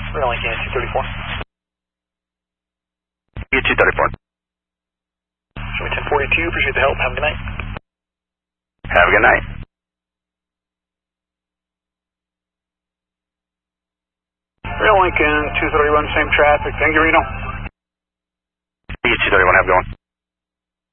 Rail Lincoln 234. You 234. Show me 1042, appreciate the help, have a good night. Have a good night. Rail Lincoln 231, same traffic, thank you, Reno. You 231, have a good one.